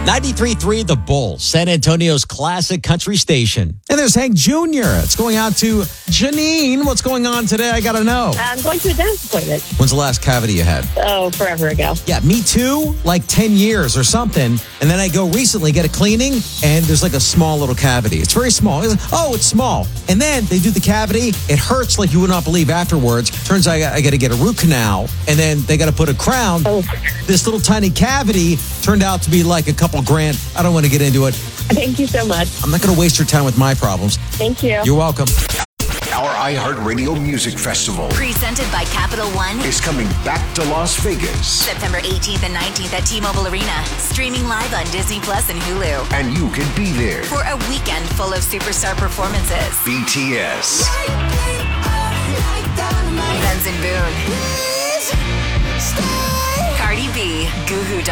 93.3 The Bull, San Antonio's classic country station. And there's Hank Jr. It's going out to Janine. What's going on today? I got to know. I'm going to a dentist appointment. When's the last cavity you had? Oh, forever ago. Yeah, me too. Like 10 years or something. And then I go recently get a cleaning, and there's like a small little cavity. It's very small. It's small. And then they do the cavity. It hurts like you would not believe afterwards. Turns out I got to get a root canal, and then they got to put a crown. Oh. This little tiny cavity turned out to be like a couple grand. I don't want to get into it. Thank you so much. I'm not going to waste your time with my problems. Thank you. You're welcome. Our iHeartRadio Music Festival presented by Capital One is coming back to Las Vegas. September 18th and 19th at T-Mobile Arena. Streaming live on Disney Plus and Hulu. And you can be there For a weekend full of superstar performances. BTS, Benson Boone. Cardi B. Goo Goo